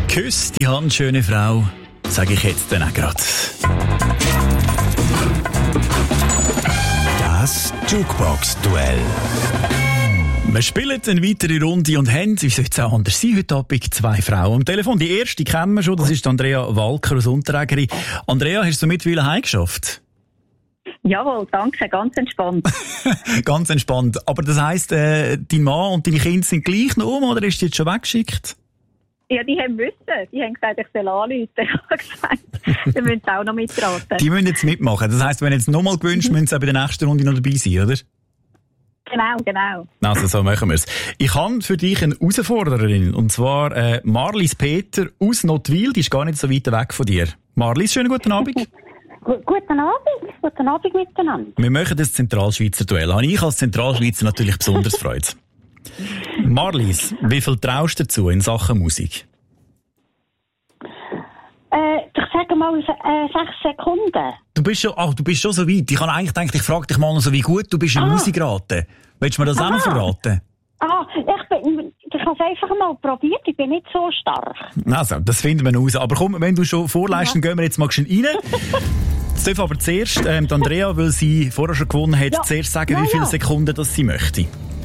Küss die Hand, schöne Frau, sage ich jetzt dann auch grad. Das Jukebox-Duell. Wir spielen eine weitere Runde und haben, wie soll es auch anders sein, heute Abend 2 Frauen am Telefon. Die erste kennen wir schon, das ist Andrea Walker aus Unterägeri. Andrea, hast du mittlerweile heimgeschafft? Jawohl, danke, ganz entspannt. Ganz entspannt. Aber das heisst, dein Mann und deine Kinder sind gleich noch um, oder ist die jetzt schon weggeschickt? Ja, die haben müssen. Die haben gesagt, ich soll anrufen. Ich habe gesagt, die müssen auch noch mitraten. Die müssen jetzt mitmachen. Das heisst, wenn du jetzt nochmal gewünscht, müssen sie auch bei der nächsten Runde noch dabei sein, oder? Genau. Also, so machen wir es. Ich habe für dich eine Herausforderin, und zwar Marlies Peter aus Nottwil. Die ist gar nicht so weit weg von dir. Marlies, schönen guten Abend. Guten Abend miteinander. Wir machen das Zentralschweizer Duell. Habe ich als Zentralschweizer natürlich besonders Freude. Marlies, wie viel traust du dazu in Sachen Musik? Ich sage mal 6 Sekunden. Du bist schon so weit. Ich habe eigentlich gedacht, ich frage dich mal noch so, wie gut du bist in Musikraten. Willst du mir das auch noch verraten? Ich habe es einfach mal probiert. Ich bin nicht so stark. Also, das finden wir noch raus. Aber komm, wenn du schon vorleist, dann gehen wir jetzt mal schön rein. Jetzt darf aber zuerst die Andrea, weil sie vorher schon gewonnen hat, zuerst sagen, wie viele Sekunden das sie möchte.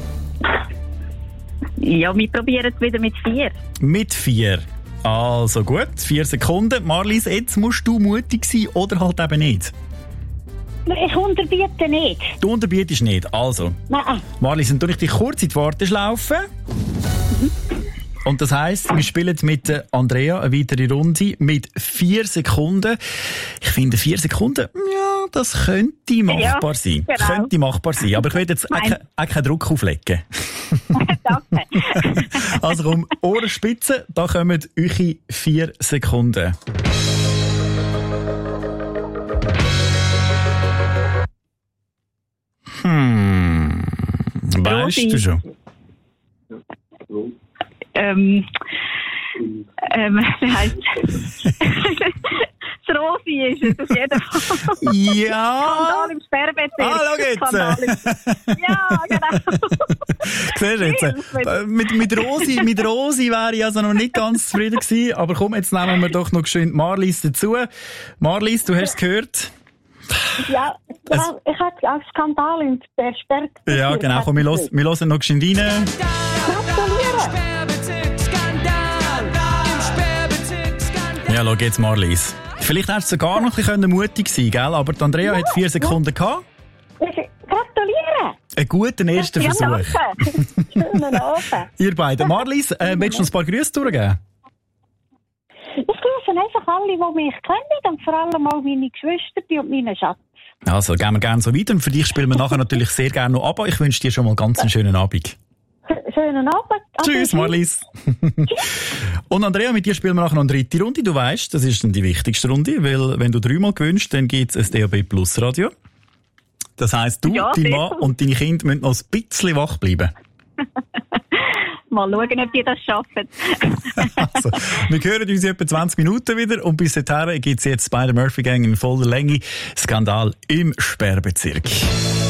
Ja, wir probieren es wieder mit 4. Mit 4. Also gut, 4 Sekunden. Marlies, jetzt musst du mutig sein oder halt eben nicht. Ich unterbiete nicht. Du unterbietest nicht. Also, Nein. Marlies, dann tue ich dich kurz in die Warteschlaufe. Und das heisst, wir spielen mit Andrea eine weitere Runde mit 4 Sekunden. Ich finde 4 Sekunden, ja, das könnte machbar sein. Genau. Könnte machbar sein. Aber ich will jetzt auch keinen Druck auflegen. Danke. Also komm, Ohrenspitze, da kommen eure 4 Sekunden. Weißt du schon? Wie heisst das Rosi ist es auf jeden Fall. Ja! Skandal im Sperrbezirk. Schau jetzt! Ja, genau. Siehst du jetzt? Mit Rosi wäre ich also noch nicht ganz zufrieden gewesen. Aber komm, jetzt nehmen wir doch noch schön Marlies dazu. Marlies, du hast es gehört. Ja, ich hatte auch Skandal in der Sperrbezirk. Ja, genau. Komm, wir hören noch schön rein. Gratuliere! Ja, schau jetzt, Marlies. Vielleicht hättest du sogar noch ein bisschen mutig sein können, gell? Aber die Andrea hat 4 Sekunden gehabt. Gratuliere! Einen guten ersten Versuch. Schönen Abend. Ihr beiden. Marlies, willst du uns ein paar Grüße durchgeben? Ich grüße einfach alle, die mich kennen und vor allem auch meine Geschwister und meine Schatz. Also, gehen wir gerne so weiter. Und für dich spielen wir nachher natürlich sehr gerne noch ab. Ich wünsche dir schon mal ganz einen schönen Abend. Schönen Abend. Tschüss, Marlies. Und Andrea, mit dir spielen wir nachher noch eine 3. Runde. Du weisst, das ist dann die wichtigste Runde, weil wenn du 3-mal gewinnst, dann gibt es ein DAB Plus Radio. Das heisst, du, dein Mann und deine Kinder müssen noch ein bisschen wach bleiben. Mal schauen, ob die das schaffen. Also, wir hören uns in etwa 20 Minuten wieder und bis dahin gibt es jetzt bei der Murphy Gang in voller Länge Skandal im Sperrbezirk.